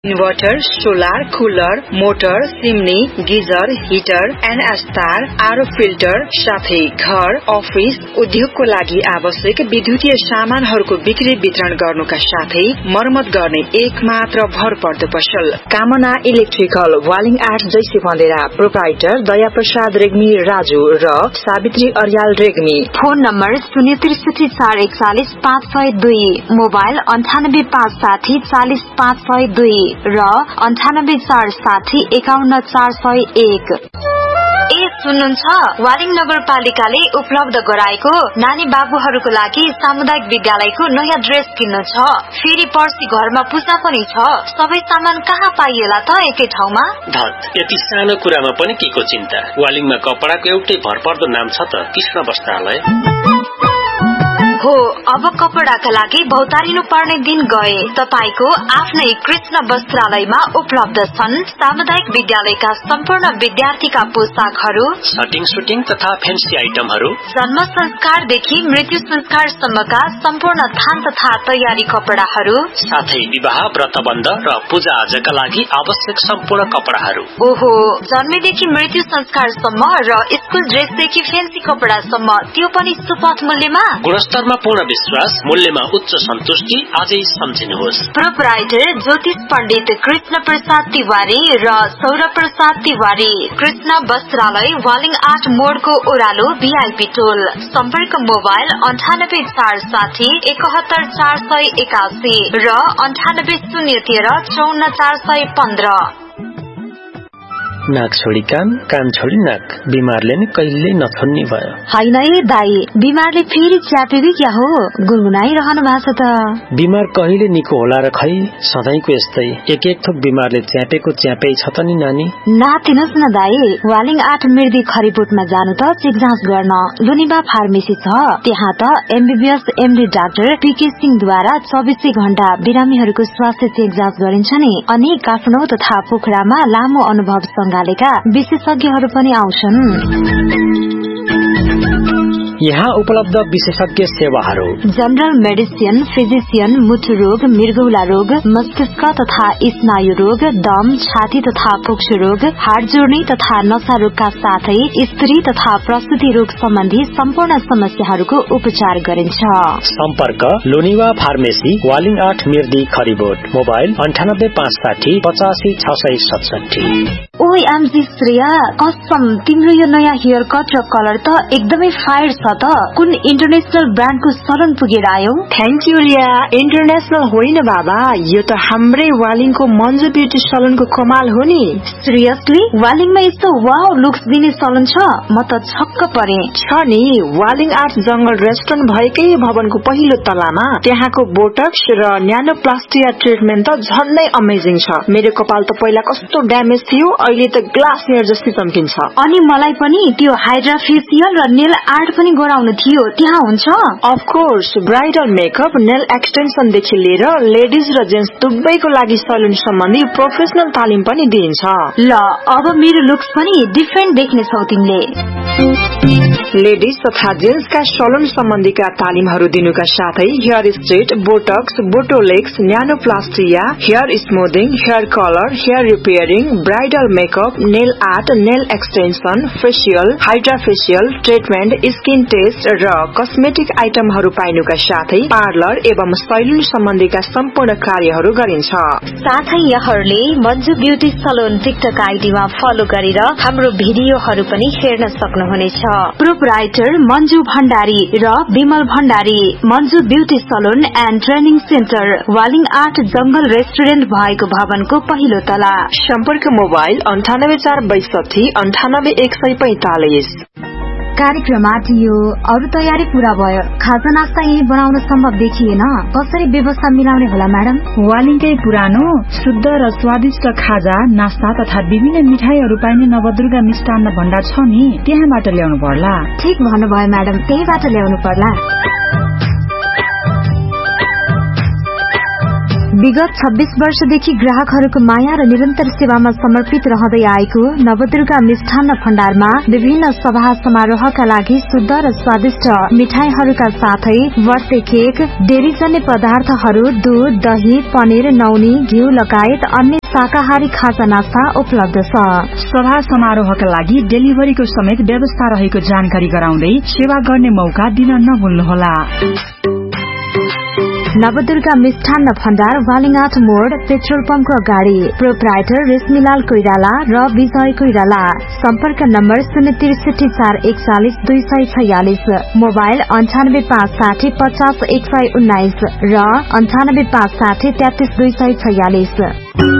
Inverter, solar, cooler, motor, chimney, geyser, heater, एनएस्टार, आरो filter साथै घर, अफिस, उद्योगको लागि आवश्यक विद्युतीय सामानहरूको बिक्री वितरण गर्नुका साथै मर्मत गर्ने एकमात्र भरपर्दो पसल कामना इलेक्ट्रिकल वालिङ 8 जैसी बन्देरा प्रोप्राइटर दया प्रसाद रेग्मी राजु र Savitri Aryal Regmi. Phone number 063414502, mobile 9856400502 र 9847051401। ए सुन्नुहुन्छ, वालिङ नगरपालिकाले उपलब्ध गराएको नानी बाबुहरूको लागि सामुदायिक विद्यालयको नयाँ ड्रेस किन्नु छ। फेरि पर्सि घरमा पूजा पनि छ। सबै सामान कहाँ पाइएला त एकै ठाउँमा? धत, यति सानो कुरामा पनि केको चिन्ता। वालिङमा कपडाको एउटै भरपर्दो नाम छ त, कृष्ण वस्त्रालय। हो, अब कपडाका लागि भौतारिनु पर्ने दिन गए। तपाईको आफ्नै कृष्ण वस्त्रालयमा उपलब्ध छन् सामुदायिक विद्यालयका सम्पूर्ण विद्यार्थीका पोसाकहरू, सटिङ सुटिङ तथा फेन्सी आइटमहरू, जन्म संस्कारदेखि मृत्यु संस्कारसम्मका सम्पूर्ण थान तथा तयारी कपडाहरू, साथै विवाह, व्रतबन्ध र पूजा आजका लागि आवश्यक सम्पूर्ण कपडाहरू। ओहो, जन्मेदेखि मृत्यु संस्कारसम्म र स्कुल ड्रेसदेखि फेन्सी कपडासम्म, त्यो पनि सुपथ मूल्यमा। गुणस्तरमा पूर्ण विश्वास, मूल्यमा उच्च सन्तुष्टि। आजै सम्झिनुहोस्। प्रोप्राइटर ज्योतिष पण्डित कृष्ण प्रसाद तिवारी र सौरभ प्रसाद तिवारी, कृष्ण वस्त्रालय, वालिङ 8 मोडको ओह्रालो भिआइपी टोल। सम्पर्क मोबाइल 9846 71481 र 98013 54415। नाक छोडी कान, कान छोडी नाक, बिमारले नि कहिल्यै नछुन्ने भयो। हैन ए दाई, बिमारले फेरि च्याप्यो कि क्या हो? गुनगुनाइरहनु भएको छ त। बिमार कहिले निको होला र खै, सधैँको यस्तै एक एक थोक बिमारले च्यापेको च्यापै छ त नि नानी। नातिनुहोस् न दाई, वालिङ 8 मिर्दी खरिबोटमा जानु त चेक जाँच गर्न। लुनिबा फार्मेसी छ, त्यहाँ त एमबीबीएस एमडी डाक्टर पीके सिंहद्वारा 24 घण्टा बिरामीहरूको स्वास्थ्य चेक जाँच गरिन्छ नि। अनि काठमाडौँ तथा पोखरामा लामो अनुभव गालेका विशेषज्ञहरू पनि आउँछन्। यहाँ उपलब्ध विशेषज्ञ सेवाहरू: जनरल मेडिसिन, फिजिशियन, मुटु रोग, मृगौला रोग, मस्तिष्क तथा स्नायु रोग, दम, छाती तथा फोक्सो रोग, हाड जोड्ने तथा नशा रोगका साथै स्त्री तथा प्रसुति रोग सम्बन्धी सम्पूर्ण समस्याहरूको उपचार गरिन्छ। सम्पर्क लोनिवा फार्मेसी, वालिङ 8 मिर्दी खरिबोट। मोबाइल 9856 85 667। ओइ एमजी श्रेया, कसम तिम्रो यो नयाँ हेयर कट र कलर त एकदमै फायर छ त। कुन इन्टरनेशनल ब्रान्डको सलन पुगेर आयो? Thank you Riya. इन्टरनेशनल होइन बाबा, यो त हाम्रै वालिङको मन्जु ब्युटी सलनको कमाल हो नि। सिरियसली? वालिङमा यस्तो वाउ लुक्स दिने सलन छ? म त छक्क परे। छ नि, वालिङ 8 जंगल रेस्टुरेन्ट भएकै भवनको पहिलो तलामा। त्यहाँको बोटक्स र न्यानोप्लास्टिया ट्रिटमेन्ट त झन्डै अमेजिङ छ। मेरो कपाल त पहिला कस्तो ड्यामेज थियो, अहिले त ग्लास हेयर जस्तै चम्किन्छ। अनि मलाई पनि त्यो हाइड्रा फेसियल र नेल आर्ट पनि गराउनु थियो, त्यहाँ हुन्छ? Of course, bridal makeup, nail extension देखि लिएर लेडिज र जेन्ट्स दुवैको लागि सलुन सम्बन्धी प्रोफेसनल तालिम पनि दिइन्छ। ल, अब मेरो लुक्स पनि डिफरेन्ट देख्ने छौ तिमीले। लेडिज तथा जेन्ट्सका सलुन सम्बन्धीका तालिमहरू दिनुका साथै hair straight, Botox, बोटोलेक्स, न्यानोप्लास्टिया, hair स्मुथिङ, hair colour, hair repairing, bridal makeup, nail art, nail extension, facial, hydra facial treatment, skin test र कस्मेटिक आइटमहरू पाइनुका साथै पार्लर एवं सैलुन सम्बन्धीका सम्पूर्ण कार्यहरू गरिन्छ। साथै यहाँहरूले Manju beauty salon TikTok आइडीमा follow गरेर हाम्रो भिडियोहरू पनि हेर्न सक्नुहुनेछ। प्रोप्राइटर मन्जु भण्डारी र Bimal Bhandari, Manju beauty salon and training centre, Waling 8 जंगल रेस्टुरेन्ट भएको भवनको पहिलो तला। सम्पर्क मोबाइल 98462 98145। कार्यक्रम आटियो, अरू तयारी पूरा भयो। खाजा नास्ता यही बनाउन सम्भव देखिएन, कसरी व्यवस्था मिलाउने होला म्याडम? वालिङकै पुरानो शुद्ध र स्वादिष्ट खाजा, नास्ता तथा विभिन्न मिठाईहरू पाइने नवदुर्गा मिष्टान्न भण्डार छ नि, त्यहाँबाट ल्याउनु पर्ला। ठीक भन्नुभयो म्याडम, त्यहीबाट ल्याउनु पर्ला। विगत 26 वर्षदेखि ग्राहकहरूको माया र निरन्तर सेवामा समर्पित रहँदै आएको नवदुर्गा मिष्ठान्न भण्डारमा विभिन्न सभा समारोहका लागि शुद्ध र स्वादिष्ट मिठाईहरूका साथै बर्थडे केक, डेरीजन्य पदार्थहरू, दूध, दही, पनिर, नौनी, घिउ लगायत अन्य शाकाहारी खाजा नास्ता उपलब्ध छ। सभा समारोहका लागि डेलिभरीको समेत व्यवस्था रहेको जानकारी गराउँदै सेवा गर्ने मौका दिन नभुल्नुहोला। नवदुर्गा मिष्ठान्न भण्डार, वालिङाट मोड, पेट्रोल पम्पको अगाडि। प्रोप्राइटर रेशमीलाल कोइराला र विजय कोइराला। सम्पर्क नम्बर 063-441-246, मोबाइल 9856050119 र 9856333246।